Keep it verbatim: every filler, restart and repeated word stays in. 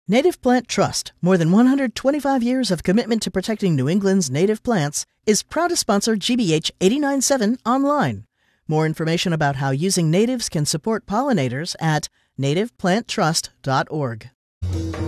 Native Plant Trust, more than one hundred twenty-five years of commitment to protecting New England's native plants, is proud to sponsor G B H eighty-nine point seven online. More information about how using natives can support pollinators at native plant trust dot org.